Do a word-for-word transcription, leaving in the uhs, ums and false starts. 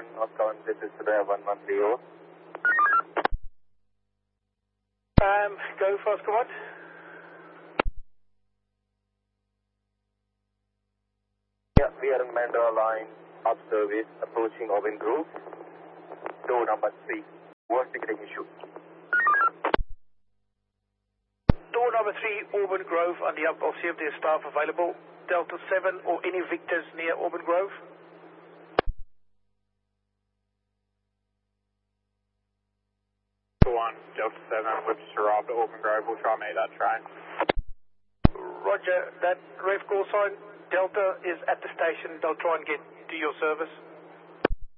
one, Oscar one, this is Surveyor one one three zero. Um, go for Oscar one. Yeah, we are on Mandra line of service approaching Owen Grove. Door number three. What's the ticketing issue? Door number three, Auburn Grove, on the up. I'll see if there's staff available. Delta seven or any victors near Auburn Grove. one, Delta seven, we've just arrived at Auburn Grove. We'll try and make that train. Roger, that ref call sign, Delta is at the station. They'll try and get to your service.